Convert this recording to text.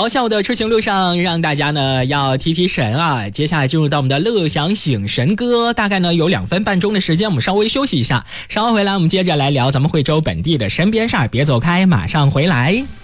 好，下午的出行路上，让大家呢要提提神啊。接下来进入到我们的乐享醒神歌，大概呢有2分半钟的时间，我们稍微休息一下，稍后回来我们接着来聊咱们惠州本地的身边事儿，别走开，马上回来。